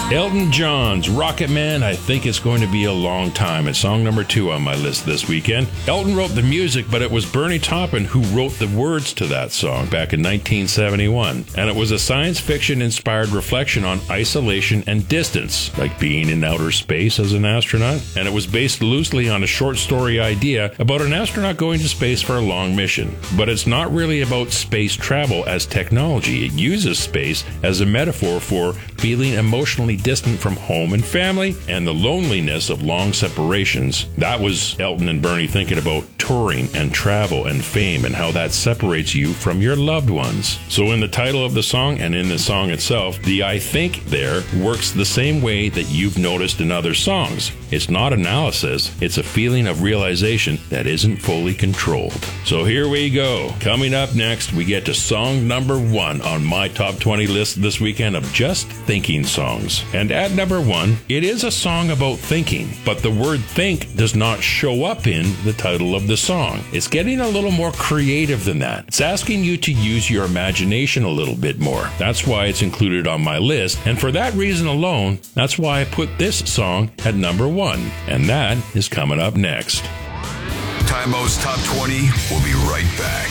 Elton John's Rocket Man, I Think It's Going to Be a Long Time. It's song number 2 on my list this weekend. Elton wrote the music, but it was Bernie Taupin who wrote the words to that song back in 1971. And it was a science fiction-inspired reflection on isolation and distance, like being in outer space as an astronaut. And it was based loosely on a short story idea about an astronaut going to space for a long mission. But it's not really about space travel as technology. It uses space as a metaphor for feeling emotionally distant from home and family and the loneliness of long separations. That was Elton and Bernie thinking about touring and travel and fame and how that separates you from your loved ones. So in the title of the song and in the song itself, the I think there works the same way that you've noticed in other songs. It's not analysis, it's a feeling of realization that isn't fully controlled. So here we go. Coming up next, we get to song number 1 on my top 20 list this weekend of just thinking songs. And at number 1, it is a song about thinking, but the word think does not show up in the title of the song. It's getting a little more creative than that. It's asking you to use your imagination a little bit more. That's why it's included on my list, and for that reason alone, that's why I put this song at number 1. And that is coming up next. Tymo's Top 20 will be right back.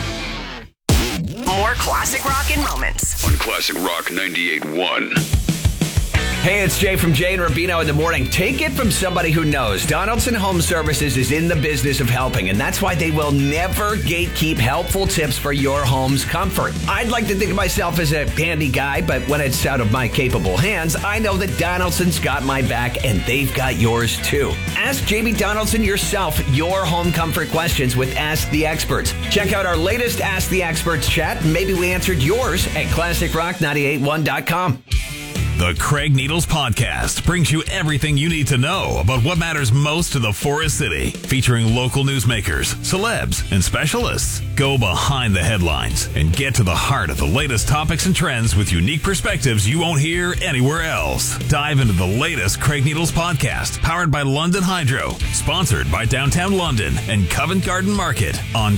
More classic rock in moments. On Classic Rock 98.1. Hey, it's Jay from Jay and Rubino in the morning. Take it from somebody who knows. Donaldson Home Services is in the business of helping, and that's why they will never gatekeep helpful tips for your home's comfort. I'd like to think of myself as a handy guy, but when it's out of my capable hands, I know that Donaldson's got my back, and they've got yours too. Ask Jamie Donaldson yourself your home comfort questions with Ask the Experts. Check out our latest Ask the Experts chat. Maybe we answered yours at ClassicRock981.com. The Craig Needles Podcast brings you everything you need to know about what matters most to the Forest City, featuring local newsmakers, celebs, and specialists. Go behind the headlines and get to the heart of the latest topics and trends with unique perspectives you won't hear anywhere else. Dive into the latest Craig Needles Podcast, powered by London Hydro, sponsored by Downtown London and Covent Garden Market on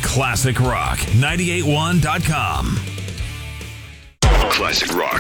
ClassicRock981.com. Classic Rock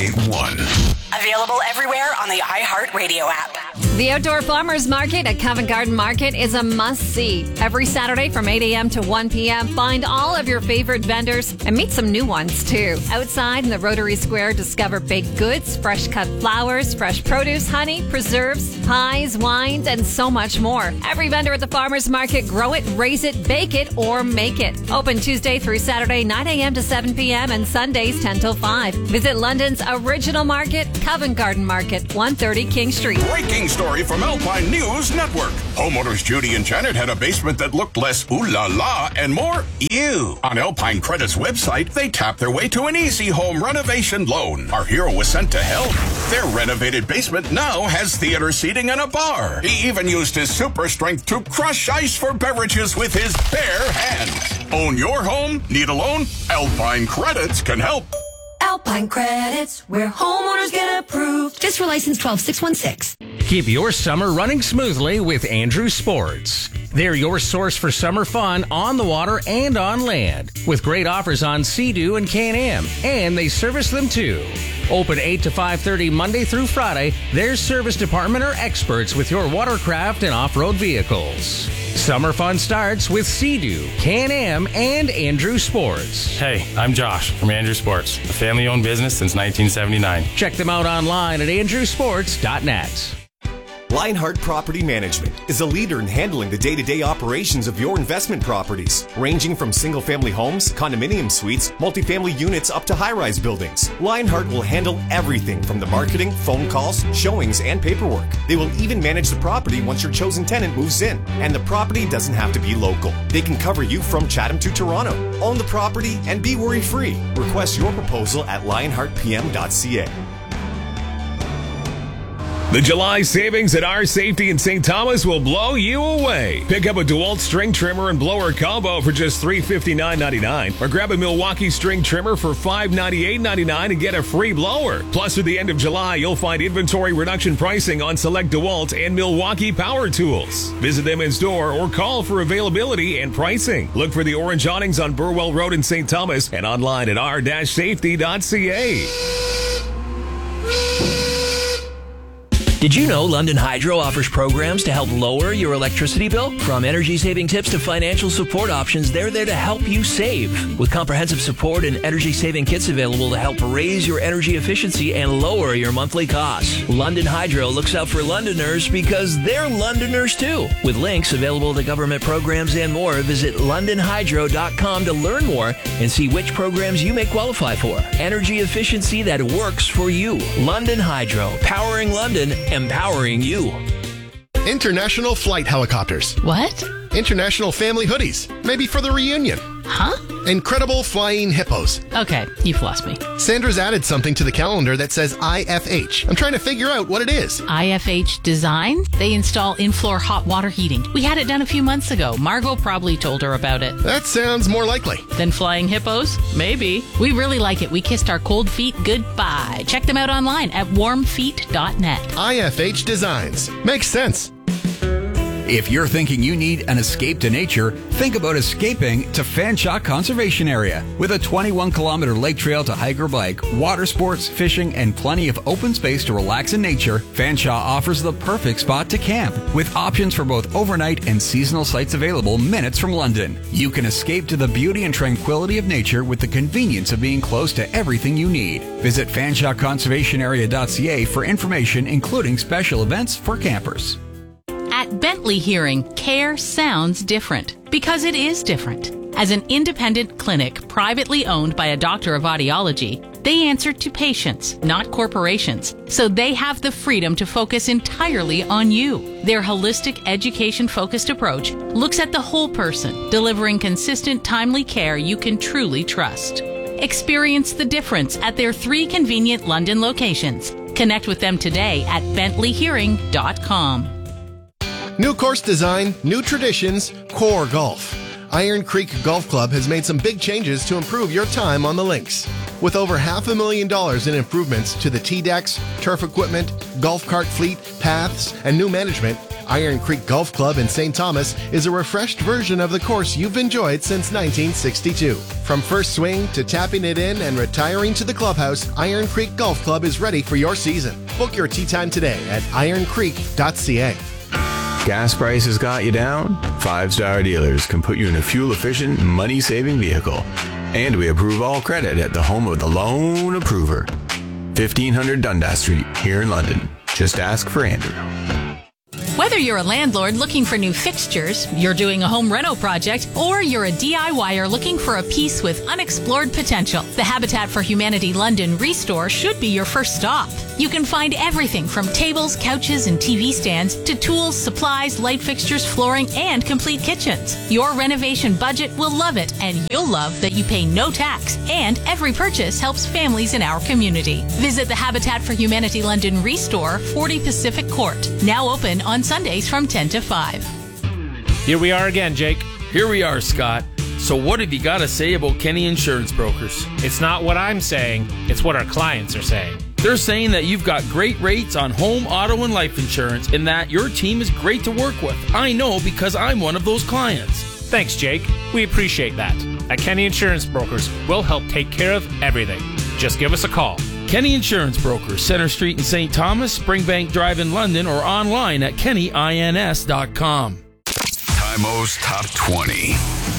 98.1. Available everywhere on the iHeartRadio app. The Outdoor Farmers Market at Covent Garden Market is a must-see. Every Saturday from 8 a.m. to 1 p.m., find all of your favorite vendors and meet some new ones, too. Outside in the Rotary Square, discover baked goods, fresh-cut flowers, fresh produce, honey, preserves, pies, wines, and so much more. Every vendor at the Farmers Market, grow it, raise it, bake it, or make it. Open Tuesday through Saturday, 9 a.m. to 7 p.m., and Sundays, 10 till 5. Visit London's original market, Covent Garden Market, 130 King Street. Breaking story from Alpine News Network. Homeowners Judy and Janet had a basement that looked less ooh la la and more ew. On Alpine Credit's website, they tapped their way to an easy home renovation loan. Our hero was sent to help. Their renovated basement now has theater seating and a bar. He even used his super strength to crush ice for beverages with his bare hands. Own your home? Need a loan? Alpine Credits can help. Alpine Credits, where homeowners get approved. Just for license 12616. Keep your summer running smoothly with Andrew Sports. They're your source for summer fun on the water and on land, with great offers on Sea-Doo and Can-Am, and they service them too. Open 8 to 5:30 Monday through Friday, their service department are experts with your watercraft and off-road vehicles. Summer fun starts with Sea-Doo, Can-Am, and Andrew Sports. Hey, I'm Josh from Andrew Sports, a family-owned business since 1979. Check them out online at andrewsports.net. Lionheart Property Management is a leader in handling the day-to-day operations of your investment properties, ranging from single-family homes, condominium suites, multifamily units, up to high-rise buildings. Lionheart will handle everything from the marketing, phone calls, showings, and paperwork. They will even manage the property once your chosen tenant moves in. And the property doesn't have to be local. They can cover you from Chatham to Toronto. Own the property and be worry-free. Request your proposal at lionheartpm.ca. The July savings at Our Safety in St. Thomas will blow you away. Pick up a DeWalt string trimmer and blower combo for just $359.99, or grab a Milwaukee string trimmer for $598.99 and get a free blower. Plus, through the end of July, you'll find inventory reduction pricing on select DeWalt and Milwaukee power tools. Visit them in store or call for availability and pricing. Look for the orange awnings on Burwell Road in St. Thomas and online at r-safety.ca. Did you know London Hydro offers programs to help lower your electricity bill? From energy-saving tips to financial support options, they're there to help you save. With comprehensive support and energy-saving kits available to help raise your energy efficiency and lower your monthly costs. London Hydro looks out for Londoners because they're Londoners too. With links available to government programs and more, visit londonhydro.com to learn more and see which programs you may qualify for. Energy efficiency that works for you. London Hydro, powering London, empowering you. International flight helicopters. What? International family hoodies. Maybe for the reunion. Huh? Incredible flying hippos. Okay, you've lost me. Sandra's added something to the calendar that says IFH. I'm trying to figure out what it is. IFH Design? They install in-floor hot water heating. We had it done a few months ago. Margot probably told her about it. That sounds more likely. Than flying hippos? Maybe. We really like it. We kissed our cold feet goodbye. Check them out online at warmfeet.net. IFH Designs. Makes sense. If you're thinking you need an escape to nature, think about escaping to Fanshawe Conservation Area. With a 21-kilometer lake trail to hike or bike, water sports, fishing, and plenty of open space to relax in nature, Fanshawe offers the perfect spot to camp, with options for both overnight and seasonal sites available minutes from London. You can escape to the beauty and tranquility of nature with the convenience of being close to everything you need. Visit fanshaweconservationarea.ca for information, including special events for campers. At Bentley Hearing, care sounds different because it is different. As an independent clinic privately owned by a doctor of audiology, they answer to patients, not corporations, so they have the freedom to focus entirely on you. Their holistic, education-focused approach looks at the whole person, delivering consistent, timely care you can truly trust. Experience the difference at their 3 convenient London locations. Connect with them today at bentleyhearing.com. New course design, new traditions, Core Golf. Iron Creek Golf Club has made some big changes to improve your time on the links. With over $500,000 in improvements to the tee decks, turf equipment, golf cart fleet, paths, and new management, Iron Creek Golf Club in St. Thomas is a refreshed version of the course you've enjoyed since 1962. From first swing to tapping it in and retiring to the clubhouse, Iron Creek Golf Club is ready for your season. Book your tee time today at ironcreek.ca. Gas prices got you down? 5-Star Dealers can put you in a fuel-efficient, money-saving vehicle. And we approve all credit at the home of the Loan Approver. 1500 Dundas Street, here in London. Just ask for Andrew. Whether you're a landlord looking for new fixtures, you're doing a home reno project, or you're a DIYer looking for a piece with unexplored potential, the Habitat for Humanity London Restore should be your first stop. You can find everything from tables, couches, and TV stands to tools, supplies, light fixtures, flooring, and complete kitchens. Your renovation budget will love it, and you'll love that you pay no tax, and every purchase helps families in our community. Visit the Habitat for Humanity London Restore, 40 Pacific Court, now open on Sundays from 10 to 5. Here we are again, Jake. Here we are, Scott. So what have you got to say about Kenny Insurance Brokers? It's not what I'm saying, it's what our clients are saying. They're saying that you've got great rates on home, auto, and life insurance, and that your team is great to work with. I know because I'm one of those clients. Thanks, Jake. We appreciate that. At Kenny Insurance Brokers, we'll help take care of everything. Just give us a call. Kenny Insurance Brokers, Center Street in St. Thomas, Springbank Drive in London, or online at kennyins.com. Time-O's Top 20.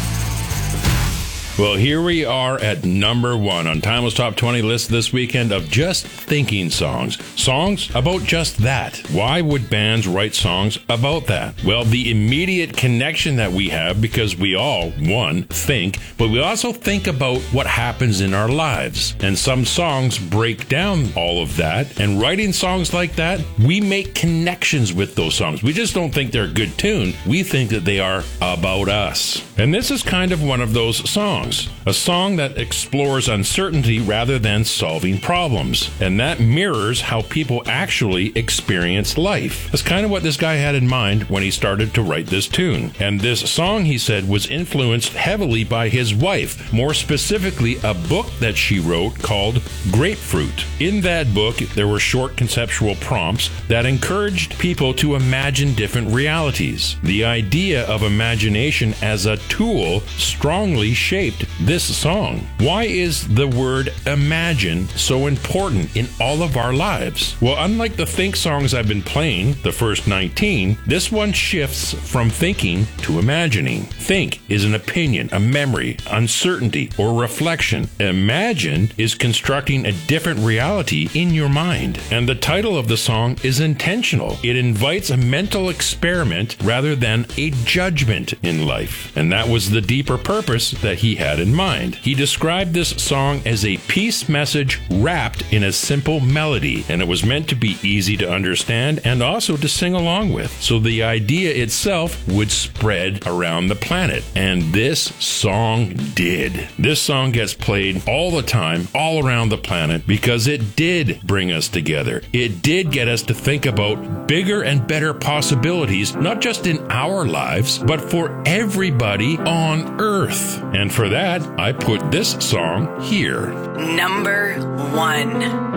Well, here we are at number 1 on Time-O's Top 20 list this weekend of just thinking songs. Songs about just that. Why would bands write songs about that? Well, the immediate connection that we have, because we all, one, think, but we also think about what happens in our lives. And some songs break down all of that. And writing songs like that, we make connections with those songs. We just don't think they're a good tune. We think that they are about us. And this is kind of one of those songs. A song that explores uncertainty rather than solving problems. And that mirrors how people actually experience life. That's kind of what this guy had in mind when he started to write this tune. And this song, he said, was influenced heavily by his wife. More specifically, a book that she wrote called Grapefruit. In that book, there were short conceptual prompts that encouraged people to imagine different realities. The idea of imagination as a tool strongly shaped wrote this song. Why is the word imagine so important in all of our lives? Well, unlike the think songs I've been playing, the first 19, this one shifts from thinking to imagining. Think is an opinion, a memory, uncertainty, or reflection. Imagine is constructing a different reality in your mind. And the title of the song is intentional. It invites a mental experiment rather than a judgment in life. And that was the deeper purpose that he had in mind. He described this song as a peace message wrapped in a simple melody, and it was meant to be easy to understand and also to sing along with. So the idea itself would spread around the planet. And this song did. This song gets played all the time, all around the planet, because it did bring us together. It did get us to think about bigger and better possibilities, not just in our lives, but for everybody on Earth. And for that, I put this song here. Number 1.